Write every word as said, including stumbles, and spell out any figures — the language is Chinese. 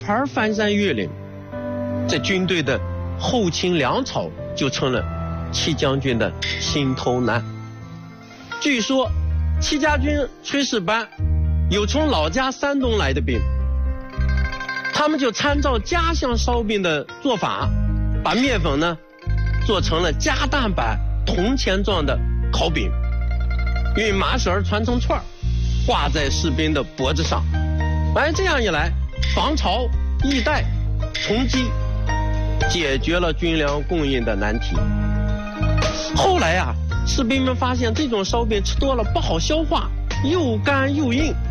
牌翻山越岭，在军队的后勤粮草就成了戚将军的心头难。据说戚家军炊事班有从老家山东来的兵，他们就参照家乡烧饼的做法，把面粉呢做成了加蛋版铜钱状的烤饼，用麻绳穿成串，挂在士兵的脖子上。哎，这样一来，防潮、易带、充饥，解决了军粮供应的难题。后来啊，士兵们发现这种烧饼吃多了不好消化，又干又硬，